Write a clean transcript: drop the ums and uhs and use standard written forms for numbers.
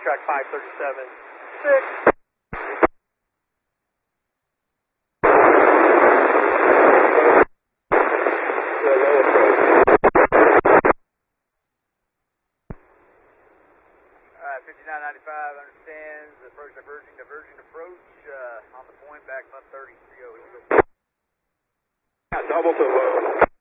track 537.6. Alright, 5995 understands approach, diverging approach on the point, back up 30, 30. Double to low.